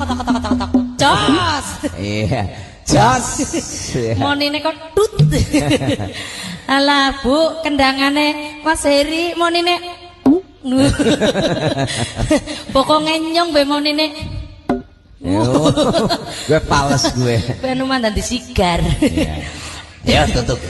tok. Jos. Iya. Jos. Monine kok tut. Alah Bu, kendangane Mas Heri monine. Pokoknya nyong be monine. Gue pales gue. Ben mandan disigar. Iya. Ya tutup.